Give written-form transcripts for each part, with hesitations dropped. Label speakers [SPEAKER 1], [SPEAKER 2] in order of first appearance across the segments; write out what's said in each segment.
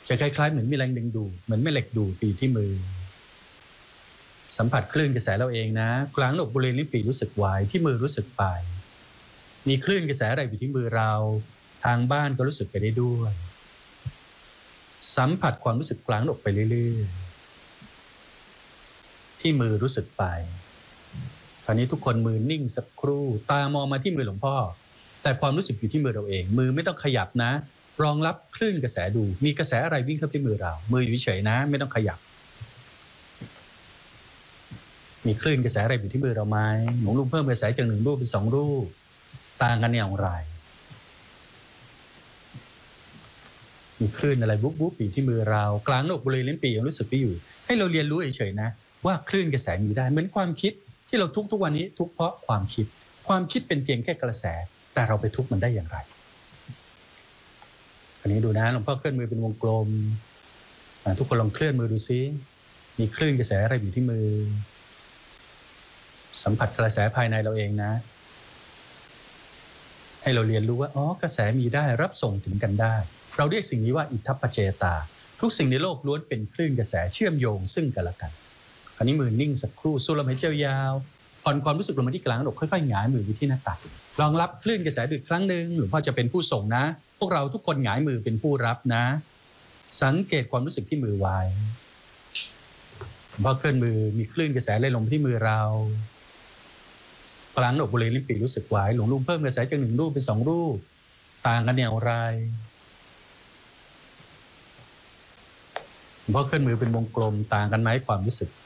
[SPEAKER 1] จะคล้ายๆเหมือนมีแรงดึงดูดเหมือนแม่เหล็กดูดปีที่มือสัมผัสคลื่นกระแสเราเองนะกลางอกบริเวณลิ้นปี่รู้สึกไหวที่มือรู้สึกไปมีคลื่นกระแสอะไรอยู่ที่มือเราทางบ้านก็รู้สึกไปได้ด้วยสัมผัสความรู้สึกกลางอกไปเรื่อยๆที่มือรู้สึกไปคราวนี้ทุกคนมือนิ่งสักครู่ตามองมาที่มือหลวงพ่อแต่ความรู้สึกอยู่ที่มือเราเองมือไม่ต้องขยับนะรองรับคลื่นกระแสดูมีกระแสอะไรวิ่งเข้าที่มือเรามืออยู่เฉยๆนะไม่ต้องขยับมีคลื่นกระแสอะไรอยู่ที่มือเราไหมหลวงลุงเพิ่มกระแสจาก1 รูปเป็น2 รูปต่างกันอย่างไรมีคลื่นอะไรวุบๆอยู่ที่มือเรากลางอกบริเวณลิ้นปี่ยังรู้สึกไปอยู่ให้เราเรียนรู้เฉยๆนะว่าคลื่นกระแสมีได้เหมือนความคิดที่เราทุกวันนี้ทุกเพราะความคิดเป็นเพียงแค่กระแสแต่เราไปทุกมันได้อย่างไรอันนี้ดูนะหลวงพ่อเคลื่อนมือเป็นวงกลมทุกคนลองเคลื่อนมือดูซิมีคลื่นกระแสอะไรอยู่ที่มือสัมผัสกระแสภายในเราเองนะให้เราเรียนรู้ว่ากระแสมีได้รับส่งถึงกันได้เราเรียกสิ่งนี้ว่าอิทธัปปเจตาทุกสิ่งในโลกล้วนเป็นคลื่นกระแสเชื่อมโยงซึ่งกันและกันคราวนี้มือนิ่งสักครู่สูดลมหายใจยาวผ่อนความรู้สึกลงมาที่กลางอกค่อยๆหงายมือไปที่หน้าตักรองรับคลื่นกระแสดูดครั้งนึงหลวงพ่อจะเป็นผู้ส่งนะพวกเราทุกคนหงายมือเป็นผู้รับนะสังเกตความรู้สึกที่มือไว้พอเคลื่อนมือมีคลื่นกระแสไหลลงที่มือเรากลางอกบริเวณลิ้นปี่รู้สึกไหวหลวงลุงเพิ่มกระแสจาก1 รูปเป็น2 รูปต่างกันอย่างไรพอเคลื่อนมือเป็นวงกลมต่างกันไหมความรู้สึก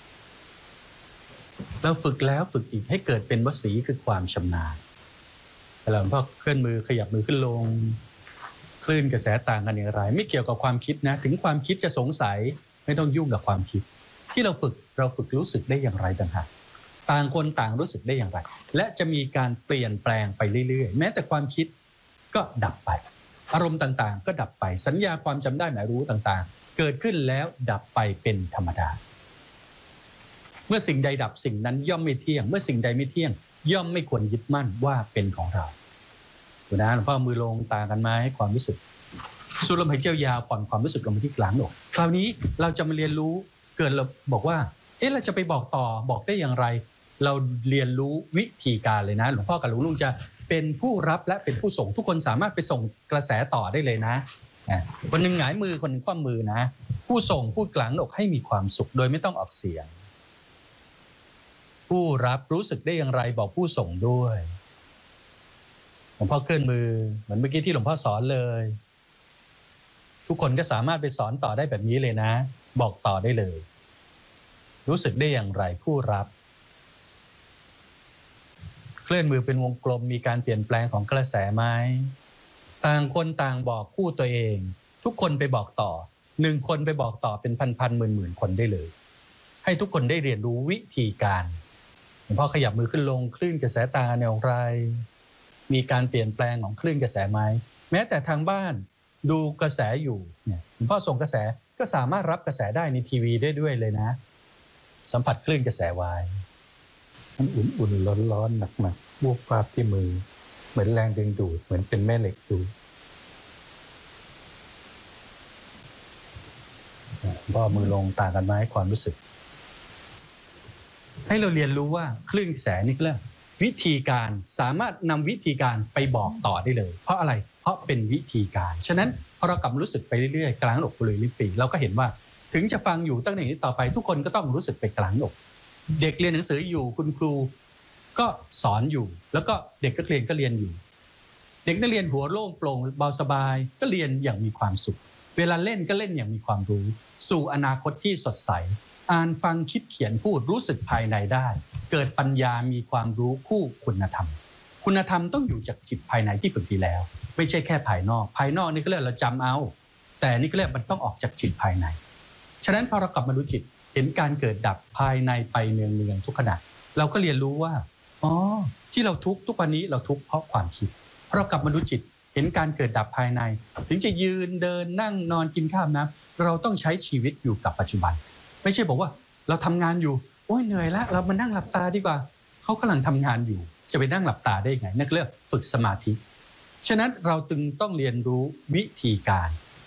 [SPEAKER 1] เราฝึกแล้วฝึกอีกให้เกิดเป็นวสีคือความชำนาญแล้วพอเคลื่อนมือขยับมือขึ้นลงคลื่นกระแสต่างกันอย่างไรไม่เกี่ยวกับความคิดนะถึงความคิดจะสงสัยไม่ต้องยุ่งกับความคิดที่เราฝึกรู้สึกได้อย่างไรต่างหากต่างคนต่างรู้สึกได้อย่างไรและจะมีการเปลี่ยนแปลงไปเรื่อยๆแม้แต่ความคิดก็ดับไปอารมณ์ต่างๆก็ดับไปสัญญาความจำได้หมายรู้ต่างๆเกิดขึ้นแล้วดับไปเป็นธรรมดาเมื่อสิ่งใดดับสิ่งนั้นย่อมไม่เที่ยงเมื่อสิ่งใดไม่เที่ยงย่อมไม่ควรยึดมั่นว่าเป็นของเราดูนะหลวงพ่อมือลงต่างกันไหมความรู้สึกสูดลมหายใจยาวผ่อนความรู้สึกลงมาที่กลางอกคราวนี้เราจะมาเรียนรู้เกิดเราบอกว่าเราจะไปบอกต่อบอกได้อย่างไรเราเรียนรู้วิธีการเลยนะหลวงพ่อกับหลวงลุงจะเป็นผู้รับและเป็นผู้ส่งทุกคนสามารถไปส่งกระแสต่อได้เลยนะคนหนึ่งหงายมือคนหนึ่งคว่ำมือนะผู้ส่งพูดกลางอกให้มีความสุขโดยไม่ต้องออกเสียงผู้รับรู้สึกได้อย่างไรบอกผู้ส่งด้วยหลวงพ่อเคลื่อนมือเหมือนเมื่อกี้ที่หลวงพ่อสอนเลยทุกคนก็สามารถไปสอนต่อได้แบบนี้เลยนะบอกต่อได้เลยรู้สึกได้อย่างไรผู้รับเคลื่อนมือเป็นวงกลมมีการเปลี่ยนแปลงของกระแสไหมต่างคนต่างบอกคู่ตัวเองทุกคนไปบอกต่อ1 คนไปบอกต่อเป็นพันๆหมื่นๆคนได้เลยให้ทุกคนได้เรียนรู้วิธีการหลวงพ่อขยับมือขึ้นลงคลื่นกระแสต่างกันอย่างไรมีการเปลี่ยนแปลงของคลื่นกระแสไหมแม้แต่ทางบ้านดูกระแสอยู่เนี่ยหลวงพ่อส่งกระแสก็สามารถรับกระแสได้ในทีวีได้ด้วยเลยนะสัมผัสคลื่นกระแสไว้มันอุ่นๆร้อนๆหนักๆวูบวาบที่มือเหมือนแรงดึงดูดเหมือนเป็นแม่เหล็กดูดพ่อมือลงต่างกันไหมความรู้สึกให้เราเรียนรู้ว่าคลื่นกระแสนี่ก็วิธีการสามารถนำวิธีการไปบอกต่อได้เลยเพราะอะไรเพราะเป็นวิธีการฉะนั้นพอเรากลับรู้สึกไปเรื่อยๆกลางอกบริเวณลิ้นปี่เราก็เห็นว่าถึงจะฟังอยู่ตั้งแต่นี้ต่อไปทุกคนก็ต้องรู้สึกไปกลางอกเด็กเรียนหนังสืออยู่คุณครูก็สอนอยู่แล้วก็เด็กนักเรียนก็เรียนอยู่เด็กนักเรียนหัวโล่งโปร่งเบาสบายก็เรียนอย่างมีความสุขเวลาเล่นก็เล่นอย่างมีความรู้สู่อนาคตที่สดใสอ่านฟังคิดเขียนพูดรู้สึกภายในได้เกิดปัญญามีความรู้คู่คุณธรรมคุณธรรมต้องอยู่จากจิตภายในที่ฝึกดีแล้วไม่ใช่แค่ภายนอกนี่ก็เรียกเราจำเอาแต่นี่ก็เรียกมันต้องออกจากจิตภายในฉะนั้นพอเรากลับมาดูจิตเห็นการเกิดดับภายในไปเนืองๆทุกขณะเราก็เรียนรู้ว่าที่เราทุกข์ทุกวันนี้เราทุกข์เพราะความคิดพอเรากลับมาดูจิตเห็นการเกิดดับภายในถึงจะยืนเดินนั่งนอนกินข้าวนะเราต้องใช้ชีวิตอยู่กับปัจจุบันไม่ใช่บอกว่าเราทำงานอยู่โอ้ยเหนื่อยแล้วเรามานั่งหลับตาดีกว่าเขากำลังทำงานอยู่จะไปนั่งหลับตาได้ไงนั่นเรียกฝึกสมาธิฉะนั้นเราจึงต้องเรียนรู้วิธีการ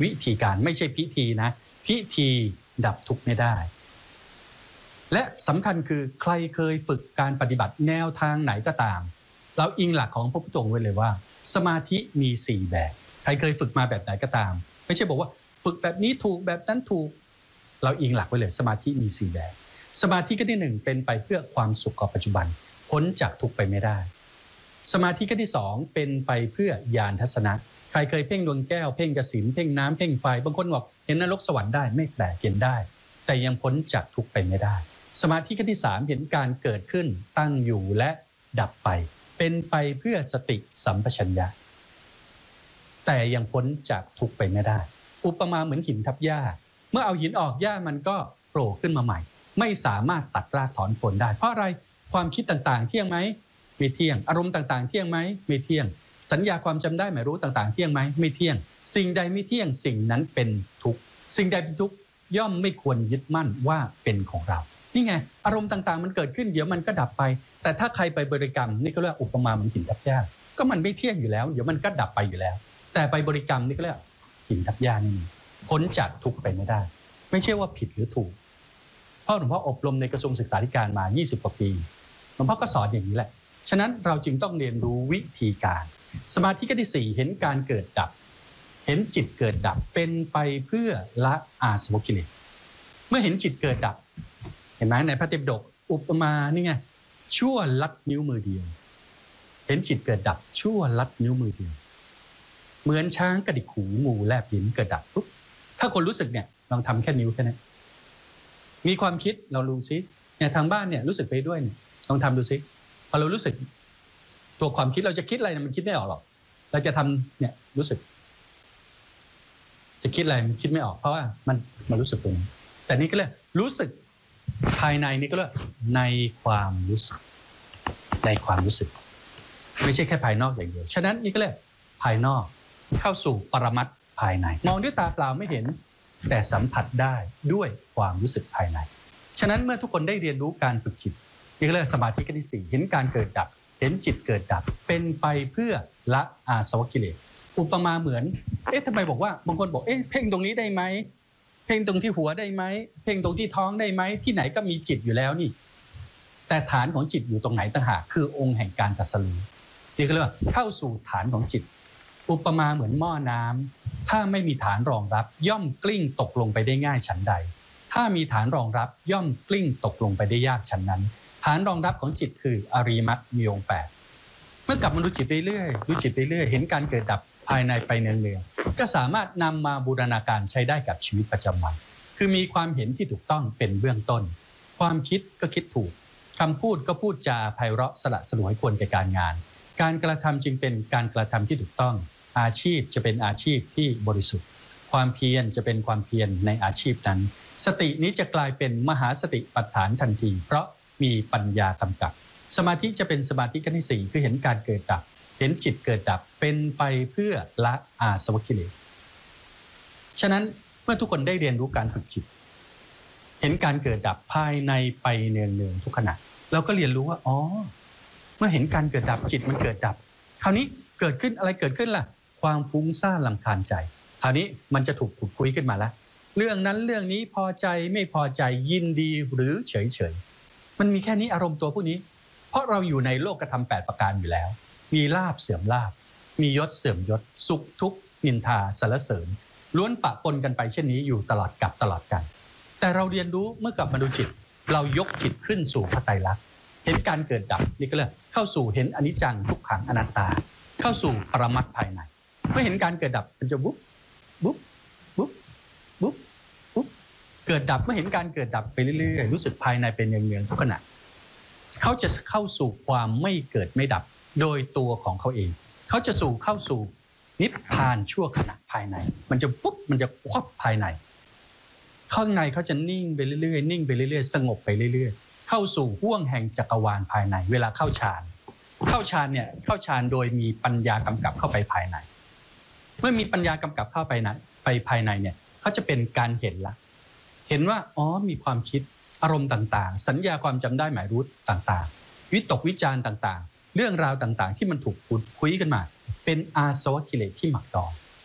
[SPEAKER 1] วิธีการไม่ใช่พิธีนะพิธีดับทุกข์ไม่ได้และสำคัญคือใครเคยฝึกการปฏิบัติแนวทางไหนก็ตามเราอิงหลักของพระพุทธองค์ไว้เลยว่าสมาธิมี4แบบใครเคยฝึกมาแบบไหนก็ตามไม่ใช่บอกว่าฝึกแบบนี้ถูกแบบนั้นถูกเราอิงหลักไว้เลยสมาธิมี4แบบสมาธิขั้นที่1เป็นไปเพื่อความสุขกับปัจจุบันพ้นจากทุกข์ไปไม่ได้สมาธิขั้นที่2เป็นไปเพื่อญาณทัศนะใครเคยเพ่งดวงแก้วเพ่งกสิณเพ่งน้ำเพ่งไฟบางคนบอกเห็นนรกสวรรค์ได้ไม่แปลกเห็นได้แต่ยังพ้นจากทุกข์ไปไม่ได้สมาธิขั้นที่3เห็นการเกิดขึ้นตั้งอยู่และดับไปเป็นไปเพื่อสติสัมปชัญญะแต่ยังพ้นจากทุกข์ไปไม่ได้อุปมาเหมือนหินทับหญ้าเมื่อเอาหินออกหญ้ามันก็โผล่ขึ้นมาใหม่ไม่สามารถตัดรากถอนโคนได้เพราะอะไรความคิดต่างๆเที่ยงไหมไม่เที่ยงอารมณ์ต่างๆเที่ยงไหมไม่เที่ยงสัญญาความจำได้หมายรู้ต่างๆเที่ยงไหมไม่เที่ยงสิ่งใดไม่เที่ยงสิ่งนั้นเป็นทุกข์สิ่งใดเป็นทุกข์ย่อมไม่ควรยึดมั่นว่าเป็นของเรานี่ไงอารมณ์ต่างๆมันเกิดขึ้นเดี๋ยวมันก็ดับไปแต่ถ้าใครไปบริกรรมนี่ก็เรียกอุปมาเหมือนหินทับหญ้าก็มันไม่เที่ยงอยู่แล้วเดี๋ยวมันก็ดับไปอยู่แล้วแต่ไปบริกรรมนี่ก็เรียกหินทับหญ้านี่พ้นจากทุกข์ไปไม่ได้ไม่ใช่ว่าผิดหรือถูกเพราะหลวงพ่ออบรมในกระทรวงศึกษาธิการมา20กว่าปีหลวงพ่อก็สอนอย่างนี้แหละฉะนั้นเราจึงต้องเรียนรู้วิธีการสมาธิขั้นที่4เห็นการเกิดดับเห็นจิตเกิดดับเป็นไปเพื่อละอาสวะกิเลสเมื่อเห็นจิตเกิดดับเห็นไหมในพระไตรปิฎกอุปมานี่ไงชั่วลัดนิ้วมือเดียวเห็นจิตเกิดดับชั่วลัดนิ้วมือเดียวเหมือนช้างกระดิกหูงูแลบลิ้นเกิดดับปุ๊บถ้าคนรู้สึกเนี่ยลองทำแค่นิ้วแค่นั้นมีความคิดเรารู้ซิเนี่ยทางบ้านเนี่ยรู้สึกไปด้วยเนี่ยลองทำดูซิพอเรารู้สึกตัวความคิดเราจะคิดอะไรมันคิดไม่ออกหรอกเราจะทำเนี่ยรู้สึกจะคิดอะไรมันคิดไม่ออกเพราะว่ามันรู้สึกตรงนี้แต่นี่ก็เลยรู้สึกภายในนี่ก็เลยในความรู้สึกในความรู้สึกไม่ใช่แค่ภายนอกอย่างเดียวฉะนั้นนี่ก็เลยภายนอกเข้าสู่ปรมัตถ์ภายในมองด้วยตาเปล่าไม่เห็นแต่สัมผัสได้ด้วยความรู้สึกภายในฉะนั้นเมื่อทุกคนได้เรียนรู้การฝึกจิตนี่ก็เรียกสมาธิขั้นที่4เห็นการเกิดดับเห็นจิตเกิดดับเป็นไปเพื่อละอาสวะกิเลสอุปมาเหมือนทำไมบอกว่าบางคนบอกเพ่งตรงนี้ได้ไหมเพ่งตรงที่หัวได้ไหมเพ่งตรงที่ท้องได้ไหมที่ไหนก็มีจิตอยู่แล้วนี่แต่ฐานของจิตอยู่ตรงไหนต่างหากคือองค์แห่งการตรัสรู้นี่ก็เรียกว่าเข้าสู่ฐานของจิตอุปมาเหมือนหม้อน้ำถ้าไม่มีฐานรองรับย่อมกลิ้งตกลงไปได้ง่ายฉันใดถ้ามีฐานรองรับย่อมกลิ้งตกลงไปได้ยากฉันนั้นฐานรองรับของจิตคืออริยมรรคมีองค์8เมื่อกลับมาดูจิตไปเรื่อยดูจิตไปเรื่อยเห็นการเกิดดับภายในไปเนืองๆก็สามารถนำมาบูรณาการใช้ได้กับชีวิตประจำวันคือมีความเห็นที่ถูกต้องเป็นเบื้องต้นความคิดก็คิดถูกคำพูดก็พูดจาไพเราะสละสลวยควรแก่การงานการกระทำจึงเป็นการกระทำที่ถูกต้องอาชีพจะเป็นอาชีพที่บริสุทธิ์ความเพียรจะเป็นความเพียรในอาชีพนั้นสตินี้จะกลายเป็นมหาสติปัฏฐานทันทีเพราะมีปัญญากำกับสมาธิจะเป็นสมาธิขั้นที่4คือเห็นการเกิดดับเห็นจิตเกิดดับเป็นไปเพื่อละอาสวะกิเลสฉะนั้นเมื่อทุกคนได้เรียนรู้การฝึกจิตเห็นการเกิดดับภายในไปเนืองๆทุกขณะเราก็เรียนรู้ว่าเมื่อเห็นการเกิดดับจิตมันเกิดดับคราวนี้เกิดขึ้นอะไรเกิดขึ้นล่ะความฟุ้งซ่านรำคาญใจคราวนี้มันจะถูกขุดคุยขึ้นมาแล้วเรื่องนั้นเรื่องนี้พอใจไม่พอใจยินดีหรือเฉยๆมันมีแค่นี้อารมณ์ตัวพวกนี้เพราะเราอยู่ในโลกธรรม8ประการอยู่แล้วมีลาภเสื่อมลาภมียศเสื่อมยศสุขทุกข์นินทาสรรเสริญล้วนปะปนกันไปเช่นนี้อยู่ตลอดกับตลอดกันแต่เราเรียนรู้เมื่อกลับมาดูจิตเรายกจิตขึ้นสู่พระไตรลักษณ์เห็นการเกิดดับนี่ก็เลยเข้าสู่เห็นอนิจจังทุกขังอนัตตาเข้าสู่ปรมัตถ์ภายในเมื่อเห็นการเกิดดับมันจะบุ๊บบุ๊บบุ๊บบุ๊บบุ๊บเกิดดับเมื่อเห็นการเกิดดับไปเรื่อยๆรู้สึกภายในเป็นเนืองๆทุกขณะเขาจะเข้าสู่ความไม่เกิดไม่ดับโดยตัวของเขาเองเขาจะเข้าสู่นิพพานชั่วขณะภายในมันจะปุ๊บมันจะควับภายในข้างในเขาจะนิ่งไปเรื่อยๆนิ่งไปเรื่อยๆสงบไปเรื่อยๆเข้าสู่ห้วงแห่งจักรวาลภายในเวลาเข้าฌานเนี่ยเข้าฌานโดยมีปัญญากำกับเข้าไปภายในเมื่อมีปัญญากำกับเข้าไปภายในเนี่ยเขาจะเป็นการเห็นละเห็นว่ามีความคิดอารมณ์ต่างๆสัญญาความจำได้หมายรู้ต่างๆวิตกวิจารณ์ต่างๆเรื่องราวต่างๆที่มันถูกขุดคุยขึ้นมาเป็นอาสวะกิเลสที่หมักดองม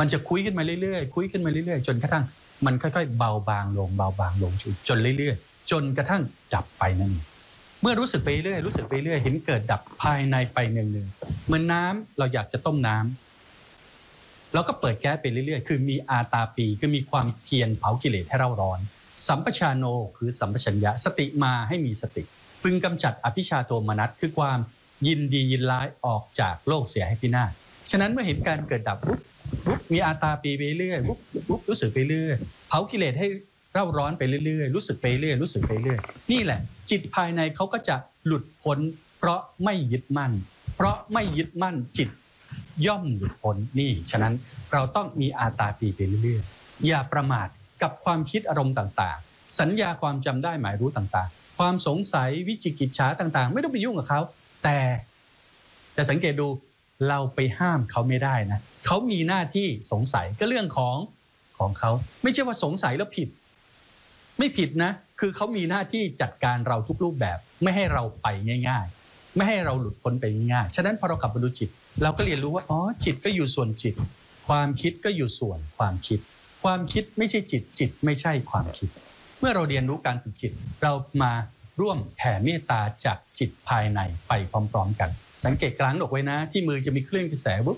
[SPEAKER 1] มันจะคุยขึ้นมาเรื่อยๆคุยขึ้นมาเรื่อยๆจนกระทั่งมันค่อยๆเบาบางลงเบาบางลงจนเรื่อยๆจนกระทั่งดับไปนั่นเองเมื่อรู้สึกไปเรื่อยรู้สึกไปเรื่อยเห็นเกิดดับภายในไปเนืองๆเหมือนน้ำเราอยากจะต้มน้ำเราก็เปิดแก๊สไปเรื่อยๆคือมีอาตาปีคือมีความเพียรเผากิเลสให้เราร้อนสัมปชานโนคือสัมปชัญญะสติมาให้มีสติพึงกำจัดอภิชาโทมนัสคือความยินดียินร้ายออกจากโลกเสียให้พินาศฉะนั้นเมื่อเห็นการเกิดดับปุ๊บมีอาตาปีไปเรื่อยปุ๊บรู้สึกไปเรื่อยเผากิเลสให้เร่าร้อนไปเรื่อยรู้สึกไปเรื่อยรู้สึกไปเรื่อยนี่แหละจิตภายในเขาก็จะหลุดพ้นเพราะไม่ยึดมั่นเพราะไม่ยึดมั่นจิตย่อมหลุดพ้นนี่ฉะนั้นเราต้องมีอาตาปีไปเรื่อยอย่าประมาทกับความคิดอารมณ์ต่างๆสัญญาความจำได้หมายรู้ต่างๆความสงสัยวิจิกิจฉาต่างๆไม่ต้องไปยุ่งกับเขาแต่จะสังเกตดูเราไปห้ามเขาไม่ได้นะเขามีหน้าที่สงสัยก็เรื่องของเขาไม่ใช่ว่าสงสัยแล้วผิดไม่ผิดนะคือเขามีหน้าที่จัดการเราทุกรูปแบบไม่ให้เราไปง่ายๆไม่ให้เราหลุดพ้นไปง่ายๆฉะนั้นพอเรากลับมาดูจิตเราก็เรียนรู้ว่าอ๋อจิตก็อยู่ส่วนจิตความคิดก็อยู่ส่วนความคิดความคิดไม่ใช่จิตจิตไม่ใช่ความคิดเมื่อเราเรียนรู้การฝึกจิตเรามาร่วมแผ่เมตตาจากจิตภายในไปพร้อมๆกันสังเกตกลางอกไว้นะที่มือจะมีคลื่นกระแสปุ๊บ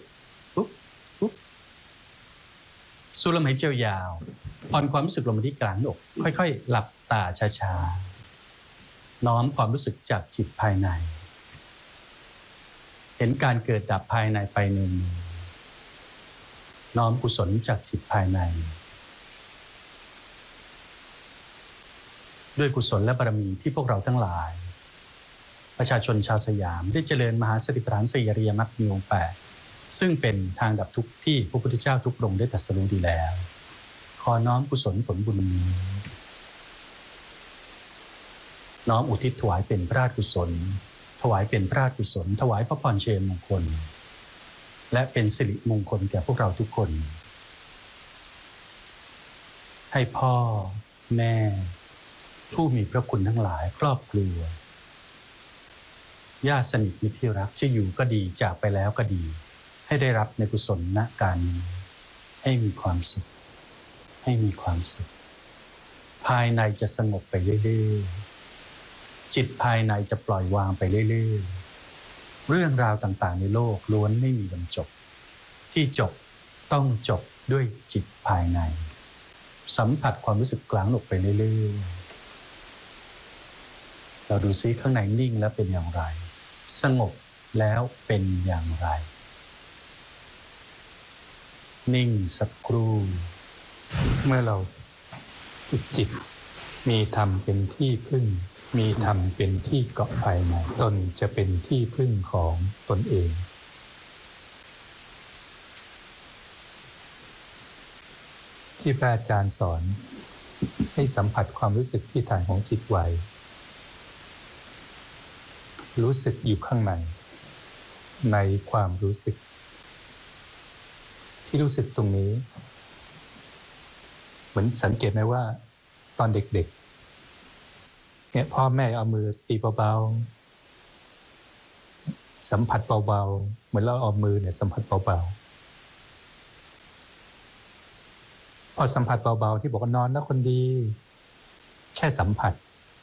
[SPEAKER 1] สูดลมหายใจยาวผ่อนความรู้สึกลงมาที่กลางอกค่อยๆหลับตาช้าๆน้อมความรู้สึกจากจิตภายในเห็นการเกิดดับภายในไปหนึ่งน้อมกุศลจากจิตภายในด้วยกุศลและบารมีที่พวกเราทั้งหลายประชาชนชาวสยามได้เจริญมหาสติปัฏฐานสี่อริยมรรคมีองค์8ซึ่งเป็นทางดับทุกข์ที่พระพุทธเจ้าทุกพระองค์ได้ตรัสรู้ดีแล้วขอน้อมกุศลผลบุญนี้น้อมอุทิศถวายเป็นพระราชกุศลถวายเป็นพระราชกุศลถวายพระพรเชยมงคลและเป็นสิริมงคลแก่พวกเราทุกคนให้พ่อแม่ผู้มีพระคุณทั้งหลายครอบครัวญาติสนิทมิตรที่รักจะอยู่ก็ดีจากไปแล้วก็ดีให้ได้รับในกุศลณการนี้ให้มีความสุขให้มีความสุขภายในจะสงบไปเรื่อยๆจิตภายในจะปล่อยวางไปเรื่อยๆเรื่องราวต่างๆในโลกล้วนไม่มีบรรจบที่จบต้องจบด้วยจิตภายในสัมผัสความรู้สึกกลางอกไปเรื่อยๆเราดูซิข้างในนิ่งแล้วเป็นอย่างไรสงบแล้วเป็นอย่างไรนิ่งสักครู่เมื่อเราฝึกจิตมีธรรมเป็นที่พึ่งมีธรรมเป็นที่เกาะภายในตนจะเป็นที่พึ่งของตนเองที่พระอาจารย์สอนให้สัมผัสความรู้สึกที่ฐานของจิตไว้รู้สึกอยู่ข้างในในความรู้สึกที่รู้สึกตรงนี้เหมือนสังเกตไหมว่าตอนเด็กๆเนี่ยพ่อแม่เอามือตีเบาๆสัมผัสเบาๆเหมือนเราเอามือเนี่ยสัมผัสเบาๆพอสัมผัสเบาๆที่บอกว่านอนนะคนดีแค่สัมผัส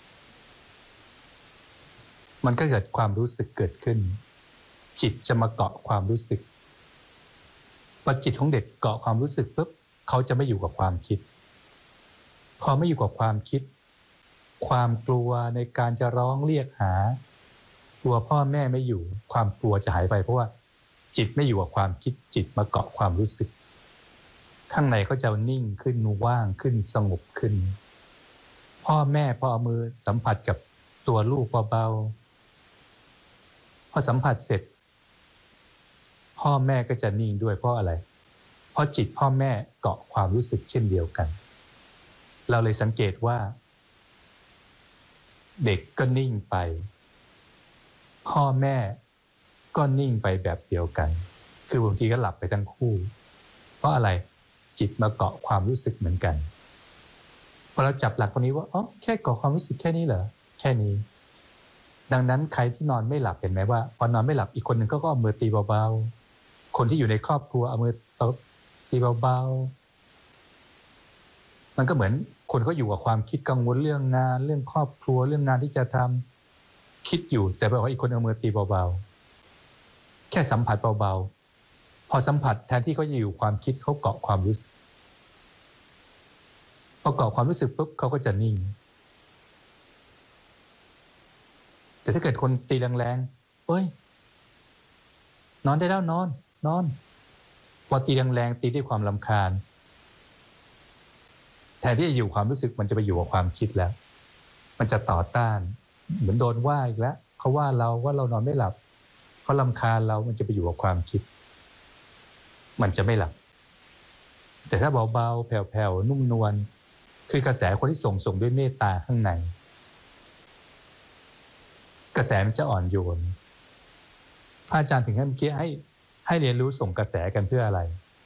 [SPEAKER 1] มันก็เกิดความรู้สึกเกิดขึ้นจิตจะมาเกาะความรู้สึกพอจิตของเด็กเกาะความรู้สึกปุ๊บเขาจะไม่อยู่กับความคิดพอไม่อยู่กับความคิดความกลัวในการจะร้องเรียกหากลัวพ่อแม่ไม่อยู่ความกลัวจะหายไปเพราะว่าจิตไม่อยู่กับความคิดจิตมาเกาะความรู้สึกข้างในเขาจะนิ่งขึ้นว่างขึ้นสงบขึ้นพ่อแม่พอเอามือสัมผัสกับตัวลูกเบาๆพอสัมผัสเสร็จพ่อแม่ก็จะนิ่งด้วยเพราะอะไรเพราะจิตพ่อแม่เกาะความรู้สึกเช่นเดียวกันเราเลยสังเกตว่าเด็กก็นิ่งไปพ่อแม่ก็นิ่งไปแบบเดียวกันคือบางทีก็หลับไปทั้งคู่เพราะอะไรจิตมาเกาะความรู้สึกเหมือนกันพอเราจับหลักตรงนี้ว่าอ๋อแค่เกาะความรู้สึกแค่นี้เหรอแค่นี้ดังนั้นใครที่นอนไม่หลับเห็นไหมว่าพอนอนไม่หลับอีกคนหนึ่งก็เอามือตีเบาๆคนที่อยู่ในครอบครัวเอามือ
[SPEAKER 2] ตีเบาๆมันก็เหมือนคนเขาอยู่กับความคิดกังวลเรื่องงานเรื่องครอบครัวเรื่องงานที่จะทำคิดอยู่แต่บอกว่าอีกคนเอามือตีเบาๆแค่สัมผัสเบาๆพอสัมผัสแทนที่เขาจะอยู่ความคิดเขาเกาะความรู้สึกพอเกาะความรู้สึกปุ๊บเขาก็จะนิ่งแต่ถ้าเกิดคนตีแรงๆเฮ้ยนอนได้แล้วนอนพอตีแรงๆตีด้วยความรำคาญแทนที่จะอยู่ความรู้สึกมันจะไปอยู่กับความคิดแล้วมันจะต่อต้านเหมือนโดนว่าอีกแล้วเขาว่าเรานอนไม่หลับเขารำคาญเรามันจะไปอยู่กับความคิดมันจะไม่หลับแต่ถ้าเบาๆแผ่วๆนุ่มนวลคือกระแสคนที่ส่งด้วยเมตตาข้างในกระแสมันจะอ่อนโยนพระอาจารย์ถึงให้เมื่อกี้ให้เรียนรู้ส่งกระแสกันเพื่ออะไร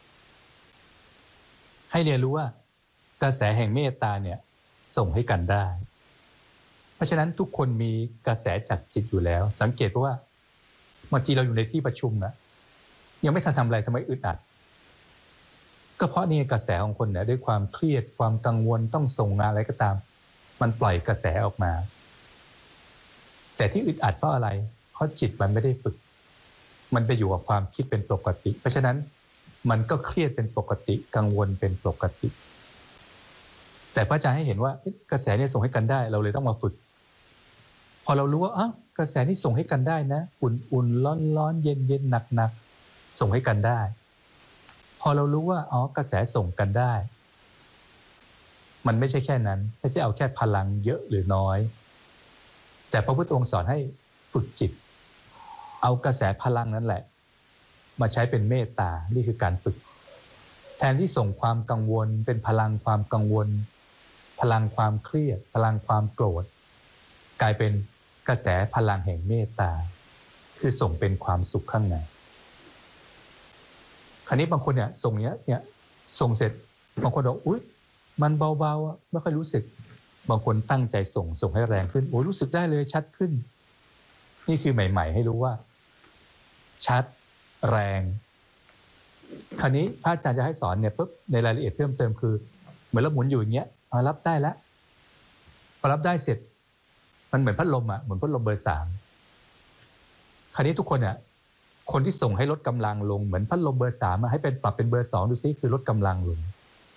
[SPEAKER 2] ให้เรียนรู้ว่ากระแสแห่งเมตตาเนี่ยส่งให้กันได้เพราะฉะนั้นทุกคนมีกระแสจากจิตอยู่แล้วสังเกตว่าบางทีเราอยู่ในที่ประชุมนะยังไม่ทันทำอะไรทำไมอึดอัดก็เพราะนี่กระแสของคนเนี่ยด้วยความเครียดความกังวลต้องส่งงานอะไรก็ตามมันปล่อยกระแสออกมาแต่ที่อึดอัดเพราะอะไรเพราะจิตมันไม่ได้ฝึกมันไปอยู่กับความคิดเป็นปกติเพราะฉะนั้นมันก็เครียดเป็นปกติกังวลเป็นปกติแต่พระอาจารย์ให้เห็นว่ากระแสเนี่ยส่งให้กันได้เราเลยต้องมาฝึกพอเรารู้ว่าอ้าวกระแสนี่ส่งให้กันได้นะอุ่นร้อนเย็นหนักส่งให้กันได้พอเรารู้ว่าอ๋อกระแสส่งกันได้มันไม่ใช่แค่นั้นไม่ใช่เอาแค่พลังเยอะหรือน้อยแต่พระพุทธองค์สอนให้ฝึกจิตเอากระแสพลังนั้นแหละมาใช้เป็นเมตตานี่คือการฝึกแทนที่ส่งความกังวลเป็นพลังความกังวลพลังความเครียดพลังความโกรธกลายเป็นกระแสพลังแห่งเมตตาคือส่งเป็นความสุขข้างในคราวนี้บางคนเนี่ยส่งเนี่ยส่งเสร็จบางคนบอกอุ๊ยมันเบาๆไม่ค่อยรู้สึกบางคนตั้งใจส่งให้แรงขึ้นโอ้รู้สึกได้เลยชัดขึ้นนี่คือใหม่ๆให้รู้ว่าชัดแรงคราวนี้พระอาจารย์จะให้สอนเนี่ยปุ๊บในรายละเอียดเพิ่มเติมคือเหมือนเราหมุนอยู่อย่างเงี้ยรับได้แล้วพอรับได้เสร็จมันเหมือนพัดลมเหมือนพัดลมเบอร์ 3คราวนี้ทุกคนเนี่ยคนที่ส่งให้ลดกำลังลงเหมือนพัดลมเบอร์ 3ให้เป็นปรับเป็นเบอร์ 2ดูซิคือลดกำลังลง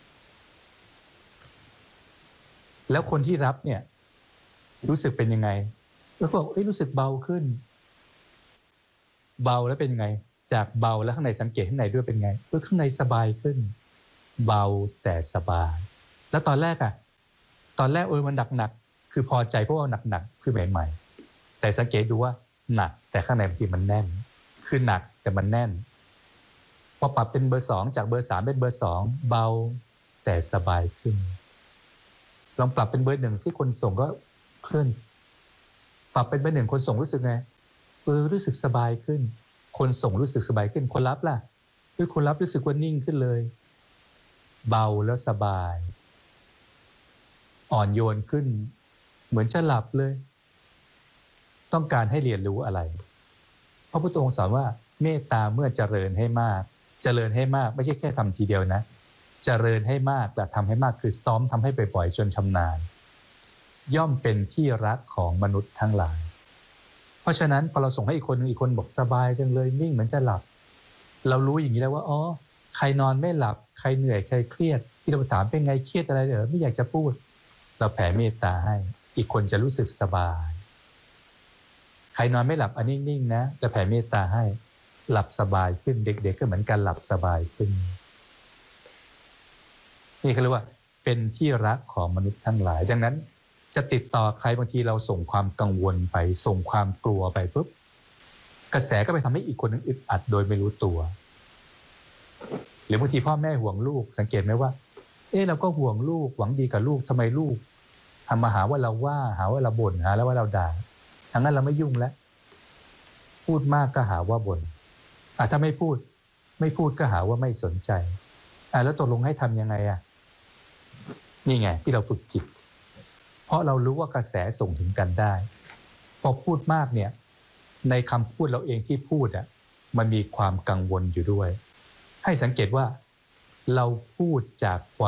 [SPEAKER 2] แล้วคนที่รับเนี่ยรู้สึกเป็นยังไงแล้วก็บอกรู้สึกเบาขึ้นเบาแล้วเป็นยังไงจากเบาแล้วข้างในสังเกตข้างในด้วยเป็นไงข้างในสบายขึ้นเบาแต่สบายแล้วตอนแรกมันหนักคือพอใจเพราะว่าหนักคือใหม่ๆแต่สังเกตดูว่าหนักแต่ข้างในบางทีมันแน่นคือหนักแต่มันแน่นพอปรับเป็นเบอร์ 2จากเบอร์ 3เป็นเบอร์ 2เบาแต่สบายขึ้นลองปรับเป็นเบอร์ 1สิคนส่งก็ขึ้นปรับเป็นเบอร์ 1คนส่งรู้สึกไงรู้สึกสบายขึ้นคนส่งรู้สึกสบายขึ้นคนรับล่ะคนรับรู้สึกว่านิ่งขึ้นเลยเบาแล้วสบายอ่อนโยนขึ้นเหมือนจะหลับเลยต้องการให้เรียนรู้อะไรพระพุทธองค์สอนว่าเมตตาเมื่อเจริญให้มากไม่ใช่แค่ทำทีเดียวนะเจริญให้มากแต่ทำให้มากคือซ้อมทำให้บ่อยๆจนชำนาญย่อมเป็นที่รักของมนุษย์ทั้งหลายเพราะฉะนั้นพอเราส่งให้อีกคนบอกสบายจังเลยนิ่งเหมือนจะหลับเรารู้อย่างนี้แล้วว่าอ๋อใครนอนไม่หลับใครเหนื่อยใครเครียดที่เราถามเป็นไงเครียดอะไรไม่อยากจะพูดเราแผ่เมตตาให้อีกคนจะรู้สึกสบายใครนอนไม่หลับอันนิ่งๆนะจะแผ่เมตตาให้หลับสบายขึ้นเด็กๆก็เหมือนกันหลับสบายขึ้นนี่เขาเรียกว่าเป็นที่รักของมนุษย์ทั้งหลายดังนั้นจะติดต่อใครบางทีเราส่งความกังวลไปส่งความกลัวไปปุ๊บกระแสก็ไปทำให้อีกคนนึงอึดอัดโดยไม่รู้ตัวหรือบางทีพ่อแม่ห่วงลูกสังเกตไหมว่าเราก็ห่วงลูกหวังดีกับลูกทำไมลูกทำมาหาว่าเราหาว่าเราบ่นหาแล้วว่าเราด่าทั้งนั้นเราไม่ยุ่งแล้วพูดมากก็หาว่าบ่นถ้าไม่พูดก็หาว่าไม่สนใจแล้วตกลงให้ทำยังไงนี่ไงที่เราฝึกจิตเพราะเรารู้ว่ากระแสส่งถึงกันได้พอพูดมากเนี่ยในคำพูดเราเองที่พูดมันมีความกังวลอยู่ด้วยให้สังเกตว่าเราพูดจากความ